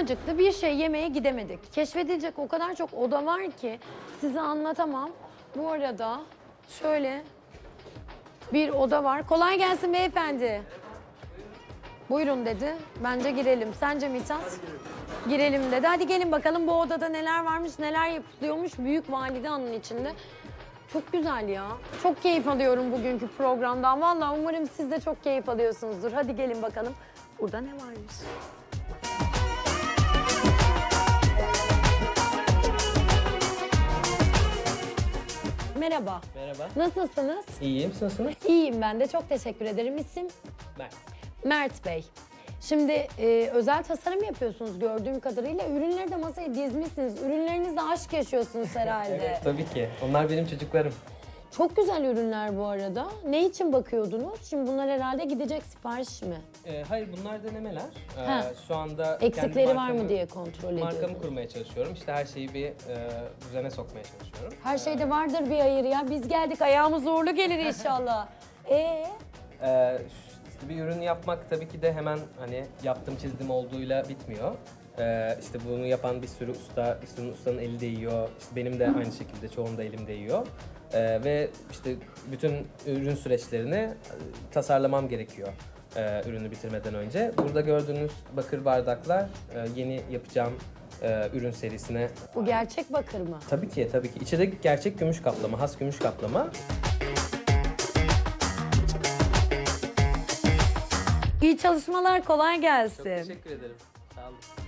acıktı. Bir şey yemeye gidemedik. Keşfedilecek o kadar çok oda var ki size anlatamam. Bu arada şöyle bir oda var. Kolay gelsin beyefendi. Buyurun dedi. Bence girelim. Sence Mithat? Girelim dedi. Hadi gelin bakalım bu odada neler varmış, neler yapılıyormuş Büyük Valide Han'ın içinde. Çok güzel ya. Çok keyif alıyorum bugünkü programdan. Vallahi umarım siz de çok keyif alıyorsunuzdur. Hadi gelin bakalım. Burada ne varmış? Merhaba. Merhaba. Nasılsınız? İyiyim, siz nasılsınız? İyiyim ben de. Çok teşekkür ederim. İsim? Ben. Mert Bey. Şimdi özel tasarım yapıyorsunuz gördüğüm kadarıyla. Ürünleri de masaya dizmişsiniz. Ürünlerinizle aşk yaşıyorsunuz herhalde. Evet, tabii ki. Onlar benim çocuklarım. Çok güzel ürünler bu arada. Ne için bakıyordunuz? Şimdi bunlar herhalde gidecek sipariş mi? Hayır, bunlar denemeler. Ha. Şu anda Eksikleri kendi var mı markamı- diye kontrol Markamı ediyorsunuz. kurmaya çalışıyorum. İşte her şeyi bir düzene sokmaya çalışıyorum. Her şeyde vardır bir hayır ya. Biz geldik ayağımız uğurlu gelir inşallah. İşte bir ürün yapmak tabii ki de hemen hani yaptım çizdim olduğuyla bitmiyor. İşte bunu yapan bir sürü usta, işte ustanın eli değiyor. İşte benim de aynı şekilde çoğunda elim değiyor. Ve işte bütün ürün süreçlerini tasarlamam gerekiyor ürünü bitirmeden önce. Burada gördüğünüz bakır bardaklar yeni yapacağım ürün serisine. Bu gerçek bakır mı? Tabii ki, tabii ki. İçinde gerçek gümüş kaplama, has gümüş kaplama. İyi çalışmalar, kolay gelsin. Teşekkür ederim. Sağ olun.